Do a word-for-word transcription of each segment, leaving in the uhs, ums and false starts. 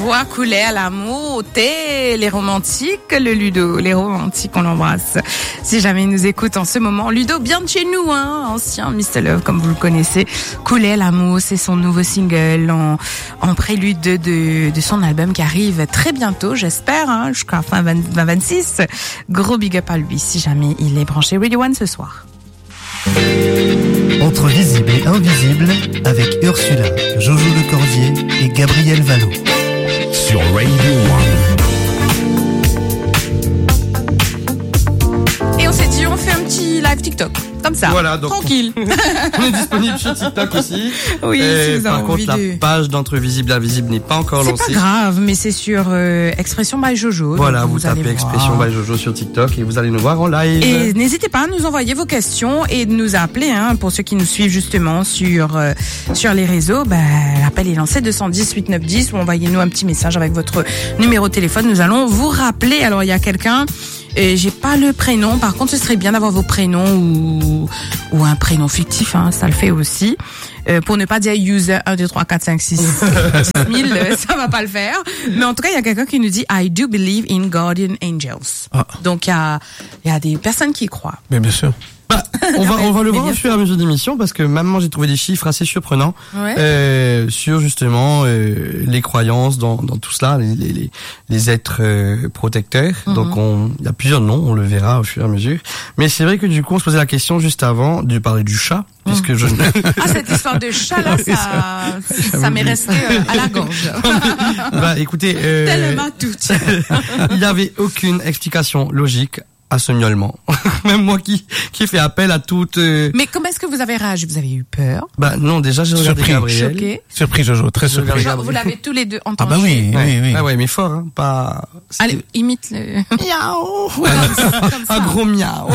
voix coulait à l'amour, t'es les romantiques, le Ludo, les romantiques, on l'embrasse. Si jamais il nous écoute en ce moment, Ludo, bien de chez nous, hein, ancien mister Love, comme vous le connaissez, coulait à l'amour, c'est son nouveau single en, en prélude de, de, de son album qui arrive très bientôt, j'espère, hein, jusqu'à fin vingt vingt-six. Gros big up à lui, si jamais il est branché Radio One ce soir. Entre visible et invisible, avec Ursula, Jojo Lecordier et Gabriel Vallot. Sur Radio One. Et on s'est dit, on fait un petit live TikTok, comme ça, voilà, donc tranquille. On est disponible sur TikTok aussi. Oui, et si vous avez par envie contre, de... la page d'Entre Visible et Invisible n'est pas encore C'est lancée. pas grave, mais c'est sur euh, Expression by Jojo. Voilà, donc vous, vous tapez Expression by Jojo sur TikTok et vous allez nous voir en live. Et n'hésitez pas à nous envoyer vos questions et de nous appeler, hein, pour ceux qui nous suivent justement sur euh, sur les réseaux. Bah, l'appel est lancé deux cent dix huit neuf dix ou envoyez-nous un petit message avec votre numéro de téléphone. Nous allons vous rappeler. Alors il y a quelqu'un. Et j'ai pas le prénom. Par contre, ce serait bien d'avoir vos prénoms ou ou un prénom fictif. Hein, ça le fait aussi. Euh, pour ne pas dire user un, deux, trois, quatre, cinq, six, dix mille, ça va pas le faire. Mais en tout cas, il y a quelqu'un qui nous dit I do believe in guardian angels. Ah. Donc il y a il y a des personnes qui y croient. Mais bien sûr. Bah, on va on va le voir bien au fur et à mesure d'émission parce que même moi j'ai trouvé des chiffres assez surprenants Ouais. euh, sur justement euh, les croyances dans dans tout cela, les les les êtres euh, protecteurs. Mm-hmm. Donc on il y a plusieurs noms, on le verra au fur et à mesure. Mais c'est vrai que du coup on se posait la question juste avant de parler du chat puisque je Ah, cette histoire de chat là, ça ça m'est resté euh, à la gorge. bah écoutez euh, Tellement tout. il n'y avait aucune explication logique à ce miaulement. Même moi qui qui fait appel à toute. Euh... Mais comment est-ce que vous avez réagi? Vous avez eu peur? Bah non, déjà j'ai regardé Surpris. Gabriel. Choqué? Surpris, Jojo, très J'ai regardé surpris. Genre, Gabriel. vous l'avez tous les deux Ah entendu. bah oui, Ouais. oui, oui. Ah ouais, mais fort, hein, pas. Allez, imite le. Miaou. Comme ça. Un gros miaou.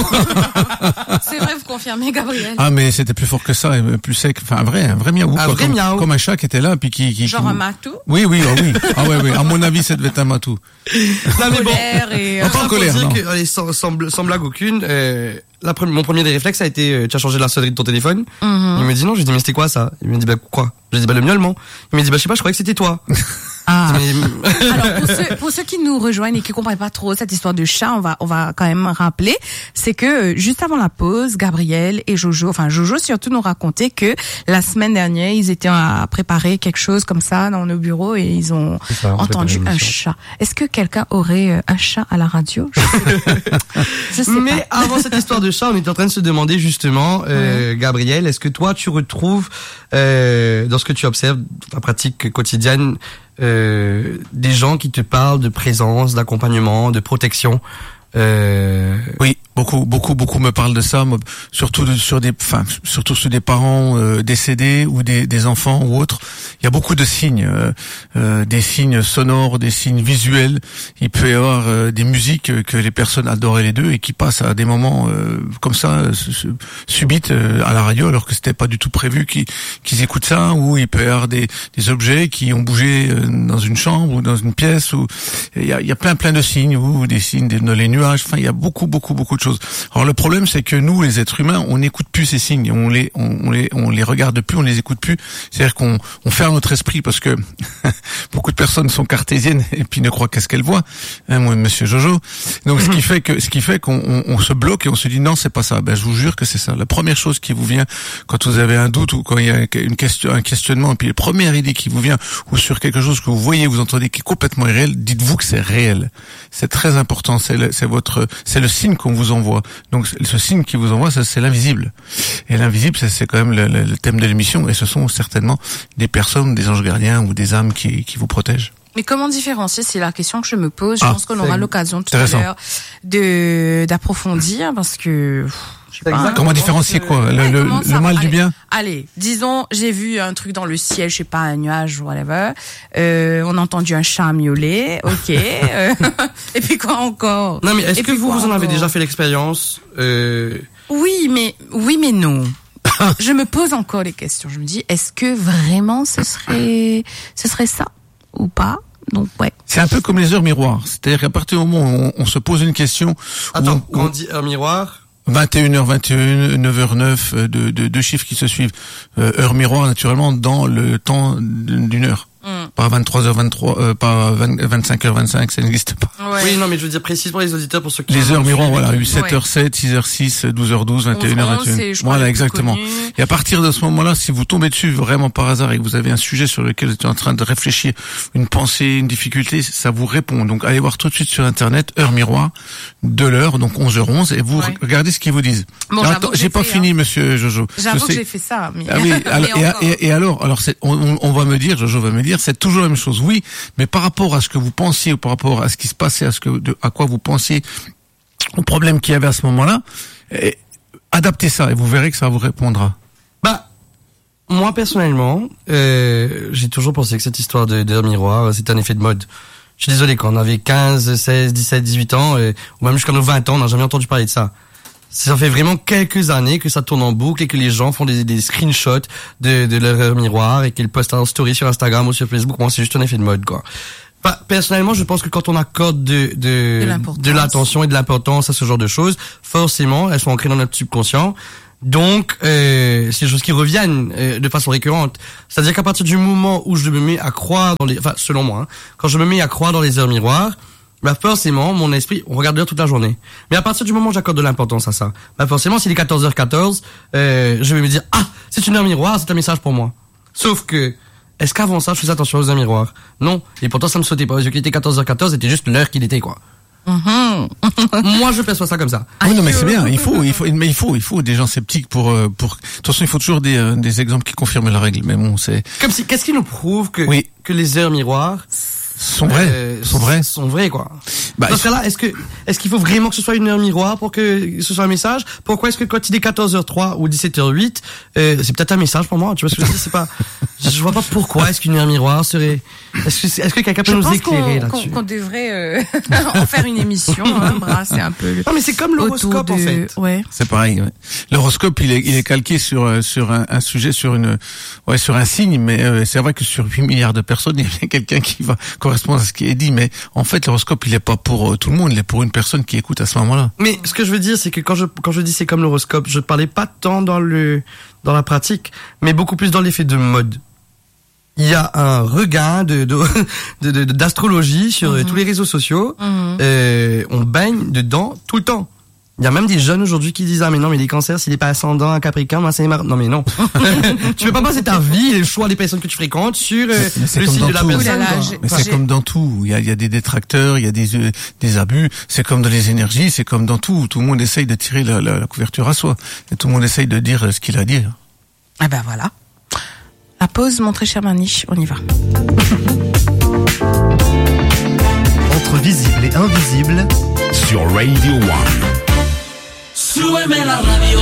C'est vrai, vous confirmez, Gabriel. Ah mais c'était plus fort que ça, et plus sec, enfin un vrai, un vrai miaou, Un quoi, vrai comme, miaou. comme un chat qui était là, puis qui, qui Genre qui... un matou. Oui, oui, oh oui. Ah ouais, oui. À mon avis, ça devait être un matou. Non mais bon. Colère et. euh, Pas en Pour colère, dire non. que, allez, sans, sans, bl- sans blague aucune, euh, la pre- mon premier des réflexes a été, euh, tu as changé la sonnerie de ton téléphone. Mhm. Il me dit non, je lui dis mais c'était quoi ça? Il me dit bah quoi? Je lui dis bah le miaulement. Il me dit bah je sais pas, je croyais que c'était toi. Ah. Mais- Alors pour ceux, pour ceux qui nous rejoignent et qui comprennent pas trop cette histoire de chat, on va on va quand même rappeler, c'est que euh, juste avant la pause, Gabriel et Jojo, enfin Jojo surtout nous racontait que la semaine dernière ils étaient à préparer quelque chose comme ça dans nos bureaux et ils ont C'est ça, on entendu prépare un l'émission. chat. Est-ce que quelqu'un aurait euh, un chat à la radio? Je sais pas. Je sais Mais pas. avant cette histoire de chat, on était en train de se demander justement, euh, Gabriel, est-ce que toi tu retrouves euh, dans ce que tu observes, dans ta pratique quotidienne, euh, des gens qui te parlent de présence, d'accompagnement, de protection? Euh... Oui, beaucoup, beaucoup, beaucoup me parlent de ça, moi, surtout de, sur des, enfin, surtout sur des parents euh, décédés ou des, des enfants ou autres. Il y a beaucoup de signes, euh, euh, des signes sonores, des signes visuels. Il peut y avoir euh, des musiques que les personnes adoraient les deux et qui passent à des moments euh, comme ça, euh, subites euh, à la radio, alors que c'était pas du tout prévu qu'ils, qu'ils écoutent ça. Ou il peut y avoir des, des objets qui ont bougé euh, dans une chambre ou dans une pièce. Ou il y a, il y a plein, plein de signes ou des signes dans les nuages. Enfin, il y a beaucoup, beaucoup, beaucoup de choses. Alors le problème, c'est que nous, les êtres humains, on n'écoute plus ces signes, on les, on, on les, on les regarde plus, on les écoute plus. C'est-à-dire qu'on, on ferme notre esprit parce que beaucoup de personnes sont cartésiennes et puis ne croient qu'à ce qu'elles voient. Hein, moi, Monsieur Jojo. Donc, ce qui fait que, ce qui fait qu'on, on, on se bloque et on se dit non, c'est pas ça. Ben, je vous jure que c'est ça. La première chose qui vous vient quand vous avez un doute ou quand il y a une question, un questionnement, et puis la première idée qui vous vient ou sur quelque chose que vous voyez, vous entendez qui est complètement irréel, dites-vous que c'est réel. C'est très important. C'est le, c'est votre, c'est le signe qu'on vous envoie. Donc ce signe qui vous envoie, ça, c'est l'invisible. Et l'invisible, ça, c'est quand même le, le, le thème de l'émission. Et ce sont certainement des personnes, des anges gardiens ou des âmes qui, qui vous protègent. Mais comment différencier? C'est la question que je me pose. Je Ah, pense qu'on aura l'occasion tout à intéressant. l'heure de d'approfondir parce que. Je sais pas, hein. Comment différencier quoi? Le, Ouais, le, comment le ça mal va? du Allez, bien? Allez, disons, j'ai vu un truc dans le ciel, je sais pas, un nuage ou whatever. Euh, on a entendu un chat miauler, ok. euh, et puis quoi encore? Non mais est-ce Et que puis vous, quoi vous en avez encore? déjà fait l'expérience euh... Oui, mais oui, mais non. Je me pose encore les questions. Je me dis, est-ce que vraiment ce serait, ce serait ça ou pas? Donc ouais. C'est un peu comme les heures miroirs. C'est-à-dire qu'à partir du moment où on, on se pose une question, Attends, où quand on dit un miroir, vingt et une heures vingt et un, neuf heures neuf, euh, deux de, de chiffres qui se suivent, euh, heure miroir naturellement dans le temps d'une heure. Mmh. Mm. Pas vingt-trois heures vingt-trois, euh, pas vingt, vingt-cinq heures vingt-cinq, ça n'existe pas. Ouais. Oui, non, mais je veux dire précise pour les auditeurs, pour ceux qui... Les heures miroirs, voilà, eu Ouais. sept heures sept, six heures six, douze heures douze, vingt et une heures vingt et une. c'est, je crois, Voilà, les plus exactement. connus. Et à partir de ce moment-là, si vous tombez dessus vraiment par hasard et que vous avez un sujet sur lequel vous êtes en train de réfléchir, une pensée, une difficulté, ça vous répond. Donc, allez voir tout de suite sur Internet, heure miroir, de l'heure, donc onze heures onze, et vous Ouais. regardez ce qu'ils vous disent. Bon, Alors, j'avoue attends, que j'ai j'ai pas fait, fini, hein. monsieur Jojo. J'avoue Je que sais- j'ai fait ça. Mais... Ah oui, alors, mais et, encore. et, et alors, alors c'est, on, on- on va me dire, Jojo va me dire, c'est toujours la même chose. Oui, mais par rapport à ce que vous pensiez, ou par rapport à ce qui se passait, à ce que, de, à quoi vous pensiez, au problème qu'il y avait à ce moment-là, eh, adaptez ça et vous verrez que ça vous répondra. Bah, moi personnellement, euh, j'ai toujours pensé que cette histoire de, de miroir, c'est un effet de mode. Je suis désolé, quand on avait quinze, seize, dix-sept, dix-huit ans, euh, ou même jusqu'à nos vingt ans, on n'a jamais entendu parler de ça. Ça fait vraiment quelques années que ça tourne en boucle et que les gens font des, des screenshots de, de leur miroir et qu'ils postent en story sur Instagram ou sur Facebook. Moi, c'est juste un effet de mode, quoi. Enfin, personnellement, je pense que quand on accorde de, de, De l'importance. de l'attention et de l'importance à ce genre de choses, forcément, elles sont ancrées dans notre subconscient. Donc, euh, c'est des choses qui reviennent euh, de façon récurrente. C'est-à-dire qu'à partir du moment où je me mets à croire dans les... Enfin, selon moi, hein, quand je me mets à croire dans les heures miroirs, bah forcément, mon esprit, on regarde l'heure toute la journée. Mais à partir du moment où j'accorde de l'importance à ça, bah forcément, s'il est quatorze heures quatorze, euh, je vais me dire, ah, c'est une heure miroir, c'est un message pour moi. Sauf que, est-ce qu'avant ça, je faisais attention aux heures miroirs? Non. Et pourtant, ça me sautait pas aux yeux qu'il était quatorze heures quatorze, c'était juste l'heure qu'il était, quoi. Moi, je perçois ça comme ça. Oui, non, mais c'est bien. Il faut, il faut, mais il faut, il faut des gens sceptiques pour, euh, pour. De toute façon, il faut toujours des, euh, des exemples qui confirment la règle. Mais bon, c'est Comme si, qu'est-ce qui nous prouve que, Oui. que les heures miroirs sont vrais, euh, sont vrais. sont vrais, quoi. Bah, Dans ce cas-là, est-ce que, est-ce qu'il faut vraiment que ce soit une heure miroir pour que ce soit un message? Pourquoi est-ce que quand il est quatorze heures trois ou dix-sept heures huit, euh, c'est peut-être un message pour moi, tu vois ce que je veux dire? C'est pas, je vois pas pourquoi est-ce qu'une heure miroir serait, est-ce que, c'est- est-ce que quelqu'un peut Je nous pense éclairer qu'on, là-dessus? qu'on, qu'on devrait euh, en faire une émission. Hein, Bras, c'est un peu le... Non, mais c'est comme l'horoscope, autour en de- fait. Ouais. C'est pareil. Ouais. L'horoscope, il est, il est calqué sur euh, sur un, un sujet, sur une, ouais, sur un signe. Mais euh, c'est vrai que sur huit milliards de personnes, il y a bien quelqu'un qui va correspondre à ce qui est dit. Mais en fait, l'horoscope, il est pas pour euh, tout le monde. Il est pour une personne qui écoute à ce moment-là. Mais ce que je veux dire, c'est que quand je quand je dis c'est comme l'horoscope, je parlais pas tant dans le dans la pratique, mais beaucoup plus dans l'effet de mode. Il y a un regain de de de- de- d'astrologie sur euh, tous les réseaux sociaux. Mhm. Euh, on baigne dedans tout le temps. Il y a même des jeunes aujourd'hui qui disent ah mais non mais les cancers s'il est pas ascendant à Capricorne, moi c'est mar... non mais non. Tu peux pas passer ta vie et le choix des personnes que tu fréquentes sur euh, Mais c'est le comme site dans de la tout. personne. Ouh là là, quoi. j'ai- Mais Enfin, c'est comme dans tout. Il y a, il y a des détracteurs, il y a des euh, des abus. C'est comme dans les énergies, c'est comme dans tout. Tout le monde essaye de tirer la, la, la couverture à soi. Et tout le monde essaye de dire euh, ce qu'il a à dire. Ah ben voilà. La pause, mon très cher Maniche, on y va. Entre visible et invisible, sur Radio One. Súbeme la radio.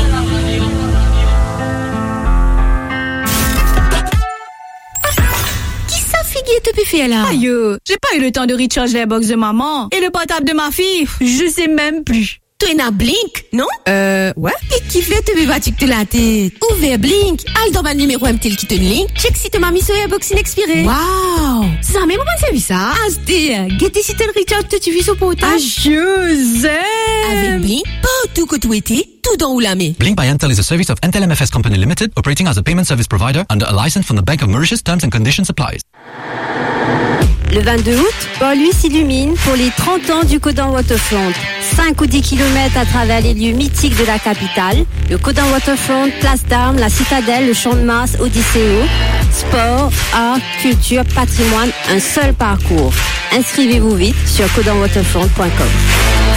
Qui ça figuier te fait là? Aïe, j'ai pas eu le temps de recharger la box de maman et le portable de ma fille. Je sais même plus. Toi na Blink, non? Euh, ouais. Et qui voulait te batik te la tête? Ouvert Blink, aille dans ma numéro M T L qui te link, check si te m'a mis sur la box inexpirée. Wow! Ça même pas servi ça? Asté, guettez si tel recharge te tu vis au portable. Ah, je Avec sais. Blink, pas tout que tout était, tout dans ou la main. Blink by Entel is a service of Entel M F S Company Limited, operating as a payment service provider under a license from the Bank of Mauritius. Terms and conditions apply. Le vingt-deux août, Port-Louis s'illumine pour les trente ans du Codan Waterfront. cinq ou dix kilomètres à travers les lieux mythiques de la capitale. Le Codan Waterfront, Place d'Armes, la Citadelle, le Champ de Mars, Odysseo. Sport, art, culture, patrimoine, un seul parcours. Inscrivez-vous vite sur codan waterfront point com.